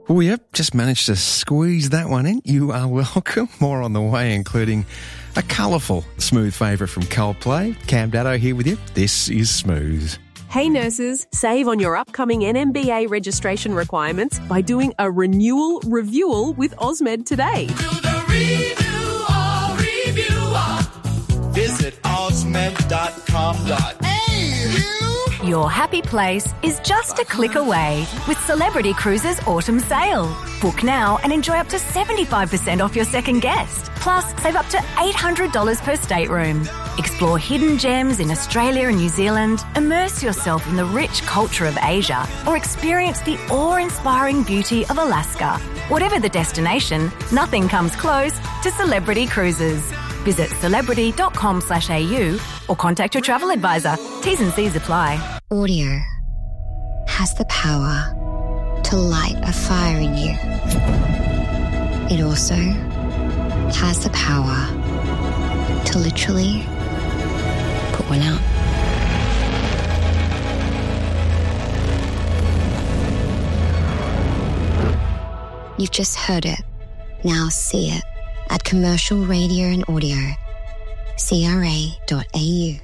Oh, yep, just managed to squeeze that one in. You are welcome. More on the way, including a colourful Smooth favourite from Coldplay. Cam Datto here with you. This is Smooth. Hey nurses, save on your upcoming NMBA registration requirements by doing a renewal reviewal with Osmed today. Do the reviewer. Visit osmed.com.au. Your happy place is just a click away with Celebrity Cruises Autumn Sale. Book now and enjoy up to 75% off your second guest. Plus, save up to $800 per stateroom. Explore hidden gems in Australia and New Zealand, immerse yourself in the rich culture of Asia, or experience the awe-inspiring beauty of Alaska. Whatever the destination, nothing comes close to Celebrity Cruises. Visit celebrity.com.au or contact your travel advisor. T's and C's apply. Audio has the power to light a fire in you. It also has the power to literally put one out. You've just heard it. Now see it at Commercial Radio and Audio, CRA.au.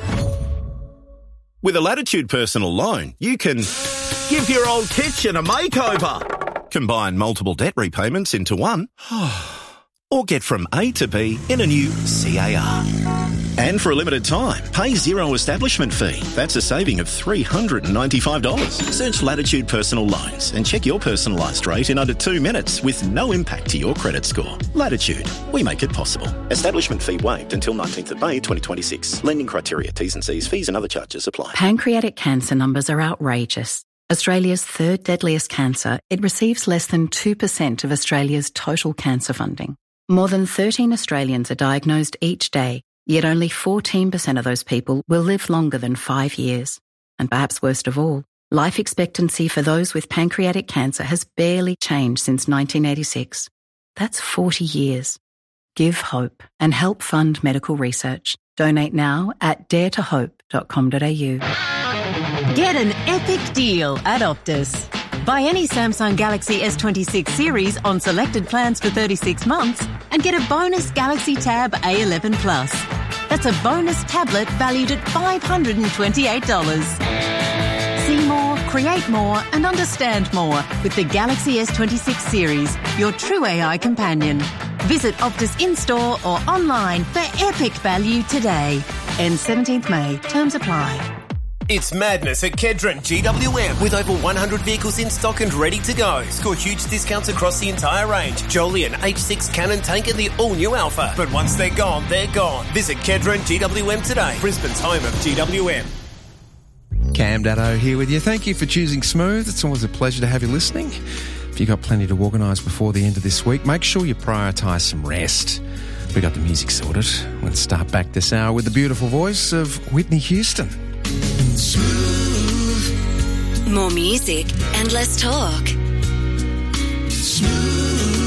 With a Latitude personal loan, you can give your old kitchen a makeover, combine multiple debt repayments into one, or get from A to B in a new CAR. And for a limited time, pay zero establishment fee. That's a saving of $395. Search Latitude Personal Loans and check your personalised rate in under 2 minutes with no impact to your credit score. Latitude, we make it possible. Establishment fee waived until 19th of May 2026. Lending criteria, T's and C's, fees and other charges apply. Pancreatic cancer numbers are outrageous. Australia's third deadliest cancer, it receives less than 2% of Australia's total cancer funding. More than 13 Australians are diagnosed each day, yet only 14% of those people will live longer than 5 years. And perhaps worst of all, life expectancy for those with pancreatic cancer has barely changed since 1986. That's 40 years. Give hope and help fund medical research. Donate now at daretohope.com.au. Get an epic deal at Optus. Buy any Samsung Galaxy S26 series on selected plans for 36 months and get a bonus Galaxy Tab A11 Plus. That's a bonus tablet valued at $528. See more, create more and understand more with the Galaxy S26 series, your true AI companion. Visit Optus in-store or online for epic value today. Ends 17th May. Terms apply. It's madness at Kedron GWM with over 100 vehicles in stock and ready to go. Score huge discounts across the entire range. Jolian, H6, Cannon, Tank and the all-new Alpha. But once they're gone, they're gone. Visit Kedron GWM today. Brisbane's home of GWM. Cam Datto here with you. Thank you for choosing Smooth. It's always a pleasure to have you listening. If you've got plenty to organise before the end of this week, make sure you prioritise some rest. We got the music sorted. Let's start back this hour with the beautiful voice of Whitney Houston. Smooth. More music and less talk. Smooth.